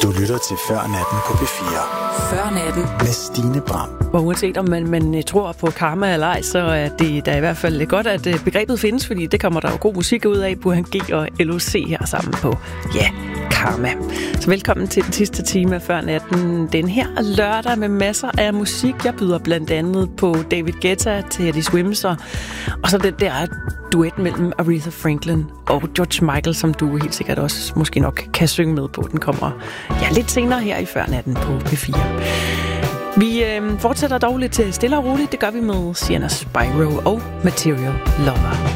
Du lytter til Før Natten på P4. Før Natten med Stine Bram. Og uanset om man tror på karma eller ej, så er det da i hvert fald godt, at begrebet findes, fordi det kommer der jo god musik ud af. Burhan G og LOC her sammen på, ja, Karma. Så velkommen til den sidste time af Før Natten. Den her lørdag med masser af musik. Jeg byder blandt andet på David Guetta, Teddy Swims og så den der duet mellem Aretha Franklin og George Michael, som du helt sikkert også måske nok kan synge med på. Den kommer lidt senere her i Før Natten på P4. Vi fortsætter dog lidt stille og roligt. Det gør vi med Sienna Spyro og Material Lover.